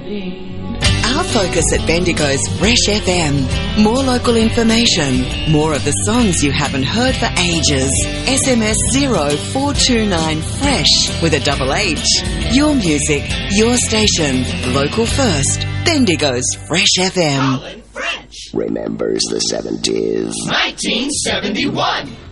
Our focus at Bendigo's Fresh FM. More local information. More of the songs you haven't heard for ages. SMS 0429 FRESH with a double H. Your music, your station. Local first. Bendigo's Fresh FM. Remembers the 70s. 1971.